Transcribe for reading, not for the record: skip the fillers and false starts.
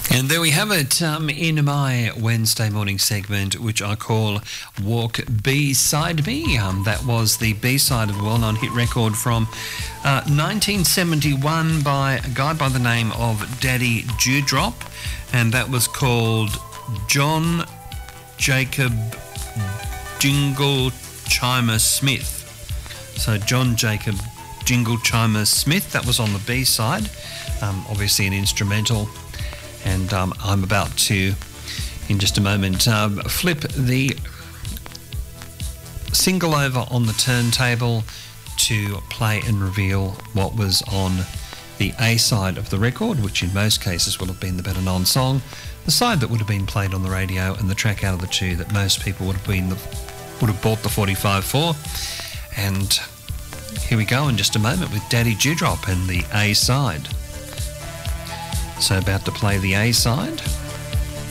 And there we have it in my Wednesday morning segment, which I call Walk B-Side Me. That was the B-side of a well-known hit record from 1971 by a guy by the name of Daddy Dewdrop, and that was called John Jacob Jingleheimer Smith. So John Jacob Jingleheimer Smith, that was on the B-side, obviously an instrumental. And I'm about to, in just a moment, flip the single over on the turntable to play and reveal what was on the A side of the record, which in most cases will have been the Better Known song, the side that would have been played on the radio, and the track out of the two that most people would have bought the 45 for. And here we go in just a moment with Daddy Dewdrop and the A side. So about to play the A side.